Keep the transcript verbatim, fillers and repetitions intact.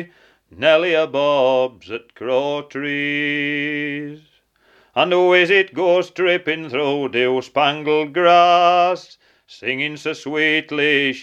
Nelly a bobs at Crow trees. And always it goes tripping through dew spangled grass, singing so sweetly